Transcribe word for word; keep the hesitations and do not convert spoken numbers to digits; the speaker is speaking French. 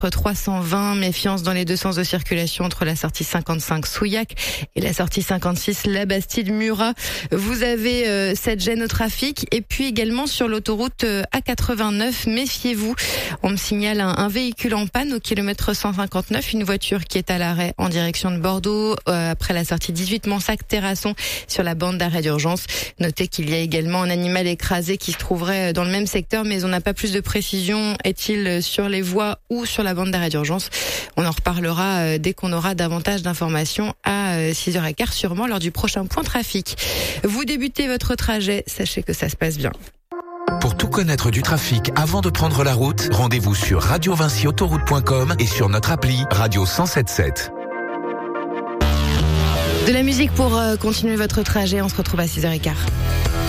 trois cent vingt, méfiance dans les deux sens de circulation entre la sortie cinquante-cinq Souillac et la sortie cinquante-six La Bastide-Murat. Vous avez euh, cette gêne au trafic et puis également sur l'autoroute euh, A quatre-vingt-neuf, méfiez-vous. On me signale un, un véhicule en panne au kilomètre cent cinquante-neuf, une voiture qui est à l'arrêt en direction de Bordeaux euh, après la sortie dix-huit Mansac-Terrasson sur la bande d'arrêt d'urgence. Notez qu'il y a également un animal écrasé qui se trouverait dans le même secteur, mais on n'a pas plus de précision. Est-il sur les voies ou sur la bande d'arrêt d'urgence? On en reparlera dès qu'on aura davantage d'informations à six heures quinze sûrement lors du prochain point trafic. Vous débutez votre trajet, sachez que ça se passe bien. Pour tout connaître du trafic avant de prendre la route, rendez-vous sur radio vinci autoroute point com et sur notre appli Radio cent sept sept. De la musique pour continuer votre trajet, on se retrouve à six heures quinze.